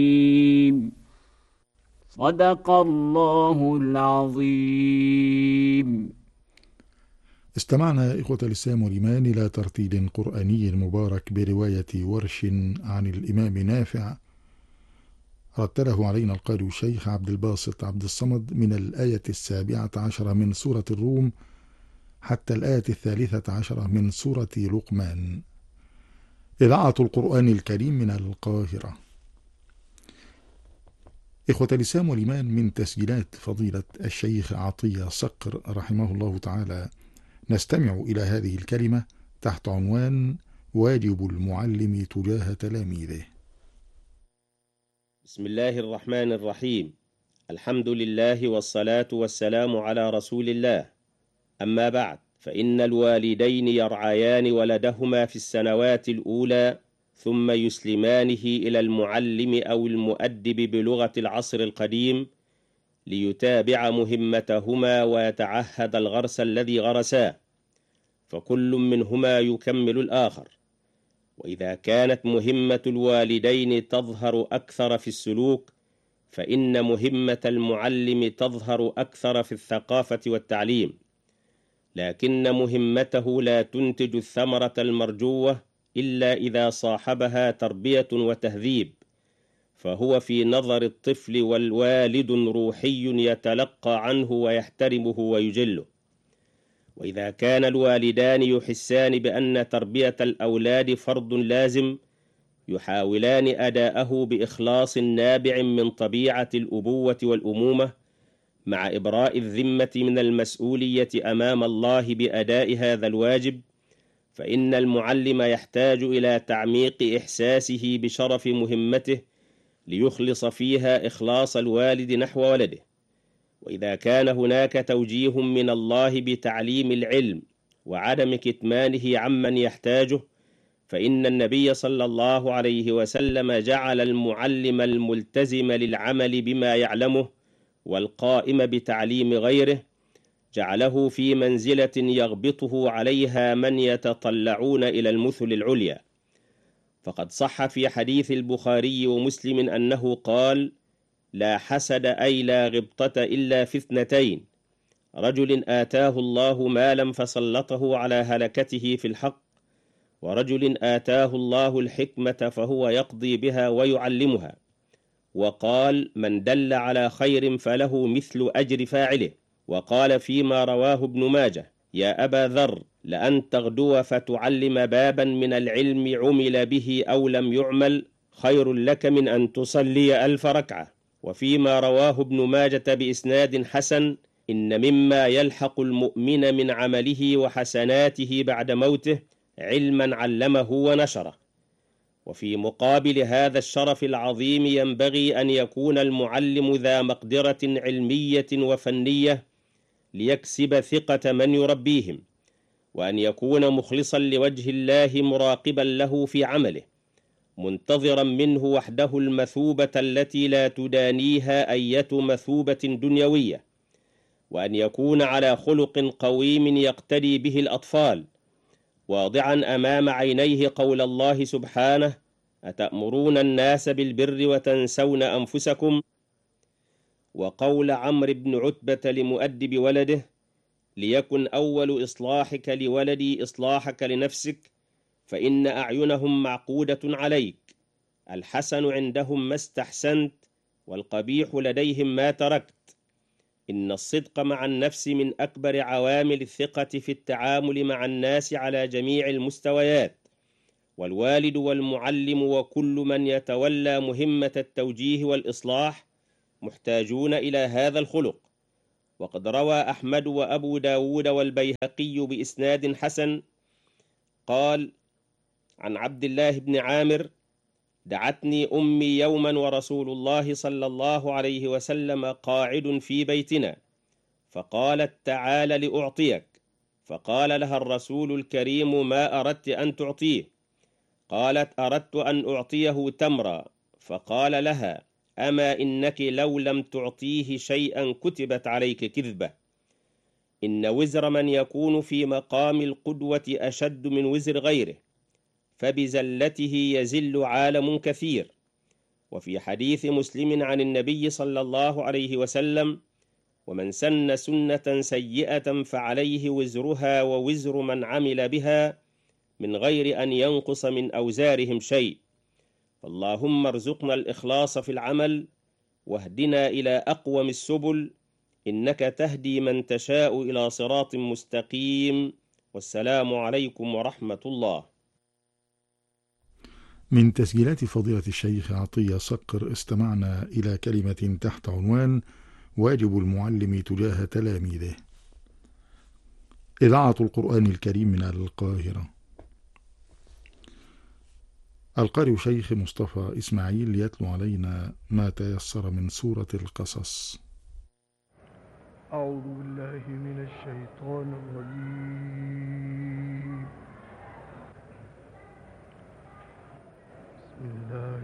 صدق الله العظيم. استمعنا إخوة الإسلام والإيمان إلى ترتيل قرآني مبارك برواية ورش عن الإمام نافع، رتله علينا القارئ الشيخ عبد الباسط عبد الصمد من الآية 17 من سورة الروم حتى الآية 13 من سورة لقمان. إذاعة القرآن الكريم من القاهرة. إخوة الإسلام والإيمان، من تسجيلات فضيلة الشيخ عطية صقر رحمه الله تعالى نستمع إلى هذه الكلمة تحت عنوان واجب المعلم تجاه تلاميذه. بسم الله الرحمن الرحيم. الحمد لله والصلاة والسلام على رسول الله. أما بعد، فإن الوالدين يرعيان ولدهما في السنوات الأولى، ثم يسلمانه إلى المعلم أو المؤدب بلغة العصر القديم ليتابع مهمتهما ويتعهد الغرس الذي غرساه، فكل منهما يكمل الآخر. وإذا كانت مهمة الوالدين تظهر أكثر في السلوك، فإن مهمة المعلم تظهر أكثر في الثقافة والتعليم، لكن مهمته لا تنتج الثمرة المرجوة إلا إذا صاحبها تربية وتهذيب، فهو في نظر الطفل والوالد روحي يتلقى عنه ويحترمه ويجله. وإذا كان الوالدان يحسان بأن تربية الأولاد فرض لازم، يحاولان أداءه بإخلاص نابع من طبيعة الأبوة والأمومة، مع إبراء الذمة من المسؤولية أمام الله بأداء هذا الواجب، فإن المعلم يحتاج إلى تعميق إحساسه بشرف مهمته ليخلص فيها إخلاص الوالد نحو ولده. وإذا كان هناك توجيه من الله بتعليم العلم وعدم كتمانه عمن يحتاجه، فإن النبي صلى الله عليه وسلم جعل المعلم الملتزم للعمل بما يعلمه والقائم بتعليم غيره، جعله في منزلة يغبطه عليها من يتطلعون إلى المثل العليا. فقد صح في حديث البخاري ومسلم أنه قال: لا حسد أي لا غبطة إلا في اثنتين: رجل آتاه الله مالا فسلطه على هلكته في الحق، ورجل آتاه الله الحكمة فهو يقضي بها ويعلمها. وقال: من دل على خير فله مثل أجر فاعله. وقال فيما رواه ابن ماجه: يا أبا ذر، لأن تغدو فتعلم بابا من العلم عمل به أو لم يعمل خير لك من أن تصلي 1000 ركعة. وفيما رواه ابن ماجة بإسناد حسن: إن مما يلحق المؤمن من عمله وحسناته بعد موته علما علمه ونشره. وفي مقابل هذا الشرف العظيم ينبغي أن يكون المعلم ذا مقدرة علمية وفنية ليكسب ثقة من يربيهم، وأن يكون مخلصا لوجه الله مراقبا له في عمله، منتظرا منه وحده المثوبة التي لا تدانيها أية مثوبة دنيوية، وأن يكون على خلق قويم يقتدي به الأطفال، واضعا أمام عينيه قول الله سبحانه: أتأمرون الناس بالبر وتنسون أنفسكم، وقول عمرو بن عتبة لمؤدب ولده: ليكن أول إصلاحك لولدي إصلاحك لنفسك، فإن أعينهم معقودة عليك، الحسن عندهم ما استحسنت، والقبيح لديهم ما تركت. إن الصدق مع النفس من أكبر عوامل الثقة في التعامل مع الناس على جميع المستويات، والوالد والمعلم وكل من يتولى مهمة التوجيه والإصلاح محتاجون إلى هذا الخلق. وقد روى أحمد وأبو داود والبيهقي بإسناد حسن قال عن عبد الله بن عامر: دعتني أمي يوما ورسول الله صلى الله عليه وسلم قاعد في بيتنا، فقالت: تعال لأعطيك. فقال لها الرسول الكريم: ما أردت أن تعطيه؟ قالت: أردت أن أعطيه تمرا. فقال لها: أما إنك لو لم تعطيه شيئا كتبت عليك كذبة. إن وزر من يكون في مقام القدوة أشد من وزر غيره، فبزلته يزل عالم كثير. وفي حديث مسلم عن النبي صلى الله عليه وسلم: ومن سن سنة سيئة فعليه وزرها ووزر من عمل بها من غير أن ينقص من أوزارهم شيء. فاللهم ارزقنا الإخلاص في العمل، واهدنا إلى أقوم السبل، إنك تهدي من تشاء إلى صراط مستقيم. والسلام عليكم ورحمة الله. من تسجيلات فضيلة الشيخ عطية صقر استمعنا إلى كلمة تحت عنوان واجب المعلم تجاه تلاميذه. إذاعة القرآن الكريم من القاهرة. القارئ شيخ مصطفى إسماعيل يتلو علينا ما تيسر من سورة القصص. أعوذ بالله من الشيطان الرجيم. بسم الله